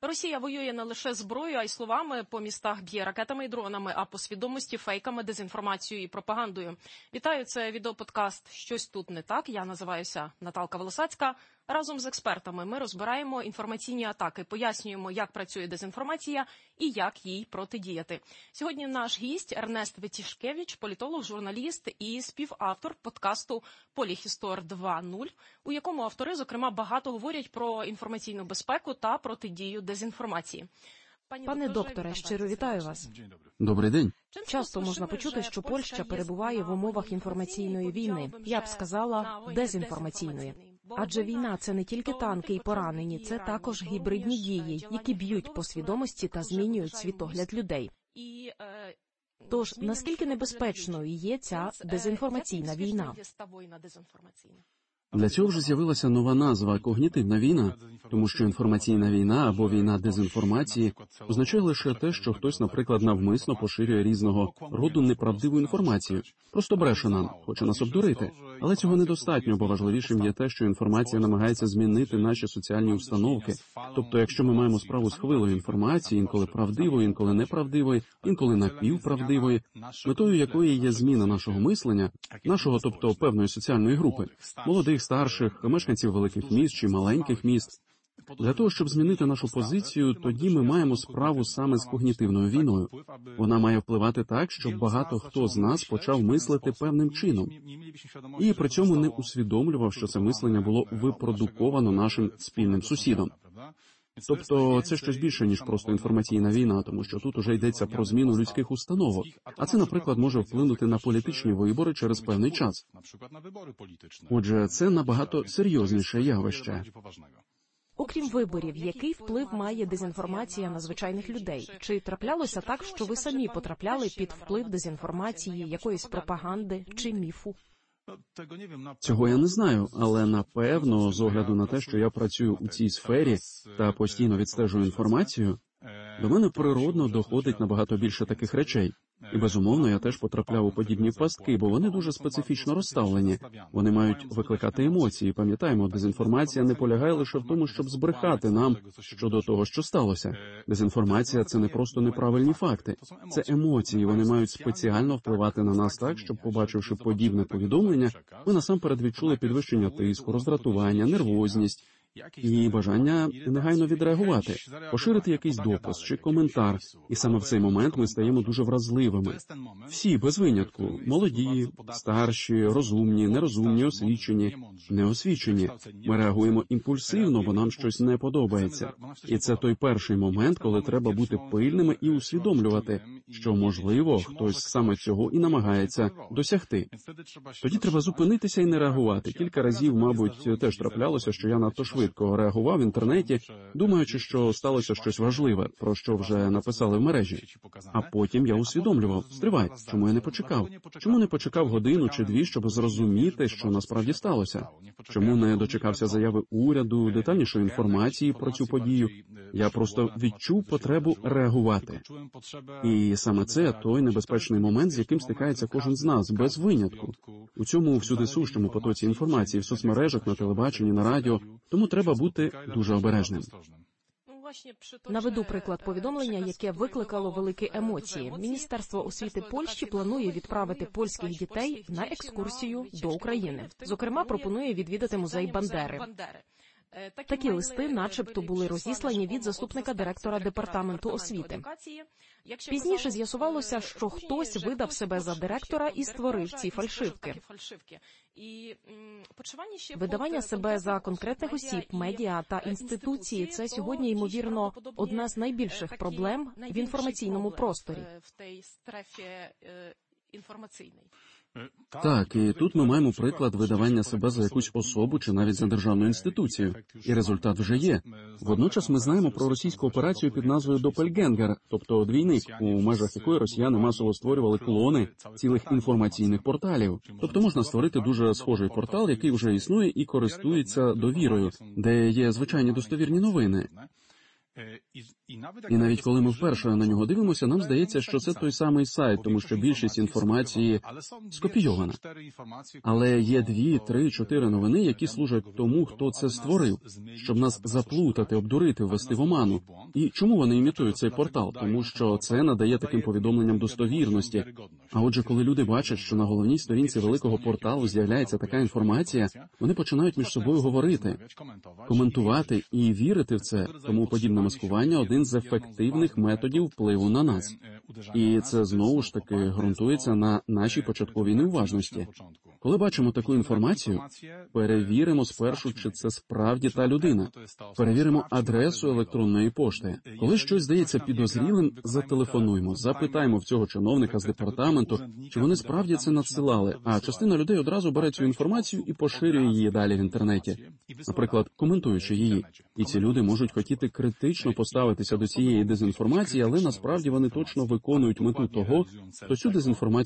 Росія воює не лише зброєю, а й словами, по містах б'є ракетами і дронами, а по свідомості фейками, дезінформацією і пропагандою. Вітаю, це відеоподкаст «Щось тут не так». Я називаюся Наталка Волосацька. Разом з експертами ми розбираємо інформаційні атаки, пояснюємо, як працює дезінформація і як їй протидіяти. Сьогодні наш гість Ернест Витішкевич, політолог, журналіст і співавтор подкасту «Поліхістор 2.0», у якому автори, зокрема, багато говорять про інформаційну безпеку та протидію дезінформації. Пане докторе, щиро вітаю вас. Добрий день. Часто можна почути, що Польща перебуває в умовах інформаційної війни, я б сказала, дезінформаційної. Адже війна – це не тільки танки і поранені, це також гібридні дії, які б'ють по свідомості та змінюють світогляд людей. Тож, наскільки небезпечною є ця дезінформаційна війна? Для цього вже з'явилася нова назва – когнітивна війна, тому що інформаційна війна або війна дезінформації означає лише те, що хтось, наприклад, навмисно поширює різного роду неправдиву інформацію. Просто бреше нам, хоче нас обдурити. Але цього недостатньо, бо важливішим є те, що інформація намагається змінити наші соціальні установки. Тобто, якщо ми маємо справу з хвилею інформації, інколи правдивої, інколи неправдивої, інколи напівправдивої, метою якої є зміна нашого мислення, нашого, тобто певної соціальної групи, молодих, старших, мешканців великих міст чи маленьких міст. Для того, щоб змінити нашу позицію, тоді ми маємо справу саме з когнітивною війною. Вона має впливати так, щоб багато хто з нас почав мислити певним чином. І при цьому не усвідомлював, що це мислення було випродуковано нашим спільним сусідом. Тобто це щось більше, ніж просто інформаційна війна, тому що тут уже йдеться про зміну людських установок. А це, наприклад, може вплинути на політичні вибори через певний час. Отже, це набагато серйозніше явище. Окрім виборів, який вплив має дезінформація на звичайних людей? Чи траплялося так, що ви самі потрапляли під вплив дезінформації, якоїсь пропаганди чи міфу? Цього я не знаю, але напевно, з огляду на те, що я працюю у цій сфері та постійно відстежую інформацію, до мене природно доходить набагато більше таких речей. І, безумовно, я теж потрапляв у подібні пастки, бо вони дуже специфічно розставлені. Вони мають викликати емоції. Пам'ятаємо, дезінформація не полягає лише в тому, щоб збрехати нам щодо того, що сталося. Дезінформація – це не просто неправильні факти. Це емоції, вони мають спеціально впливати на нас так, щоб, побачивши подібне повідомлення, ми насамперед відчули підвищення тиску, роздратування, нервозність і бажання негайно відреагувати, поширити якийсь допис чи коментар. І саме в цей момент ми стаємо дуже вразливими. Всі, без винятку, молоді, старші, розумні, нерозумні, освічені, неосвічені. Ми реагуємо імпульсивно, бо нам щось не подобається. І це той перший момент, коли треба бути пильними і усвідомлювати, що, можливо, хтось саме цього і намагається досягти. Тоді треба зупинитися і не реагувати. Кілька разів, мабуть, теж траплялося, що я надто швидко реагував в інтернеті, думаючи, що сталося щось важливе, про що вже написали в мережі. А потім я усвідомлював, стривай, чому я не почекав? Чому не почекав годину чи дві, щоб зрозуміти, що насправді сталося? Чому не дочекався заяви уряду, детальнішої інформації про цю подію? Я просто відчув потребу реагувати. І саме це той небезпечний момент, з яким стикається кожен з нас, без винятку. У цьому всюдисущому потоці інформації в соцмережах, на телебаченні, на радіо. Тому треба бути дуже обережним. Наведу приклад повідомлення, яке викликало великі емоції. Міністерство освіти Польщі планує відправити польських дітей на екскурсію до України. Зокрема, пропонує відвідати музей Бандери. Такі листи начебто були розіслані від заступника директора департаменту освіти. Пізніше з'ясувалося, що хтось видав себе за директора і створив ці фальшивки. Видавання себе за конкретних осіб, медіа та інституції – це сьогодні, ймовірно, одна з найбільших проблем в інформаційному просторі. Так, і тут ми маємо приклад видавання себе за якусь особу чи навіть за державну інституцію. І результат вже є. Водночас ми знаємо про російську операцію під назвою «Допельгенгер», тобто двійник, у межах якої росіяни масово створювали клони цілих інформаційних порталів. Тобто можна створити дуже схожий портал, який вже існує і користується довірою, де є звичайні достовірні новини. І навіть коли ми вперше на нього дивимося, нам здається, що це той самий сайт, тому що більшість інформації скопійована. Але є 2, 3, 4 новини, які служать тому, хто це створив, щоб нас заплутати, обдурити, ввести в оману. І чому вони імітують цей портал? Тому що це надає таким повідомленням достовірності. А отже, коли люди бачать, що на головній сторінці великого порталу з'являється така інформація, вони починають між собою говорити, коментувати і вірити в це. Тому подібне маскування – один з ефективних методів впливу на нас. І це знову ж таки ґрунтується на нашій початковій неуважності. Коли бачимо таку інформацію, перевіримо спершу, чи це справді та людина. Перевіримо адресу електронної пошти. Коли щось здається підозрілим, зателефонуємо, запитаємо в цього чиновника з департаменту, чи вони справді це надсилали, а частина людей одразу бере цю інформацію і поширює її далі в інтернеті, наприклад, коментуючи її. І ці люди можуть хотіти критично поставитися до цієї дезінформації, але насправді вони точно виконують мету того, хто цю дезінформацію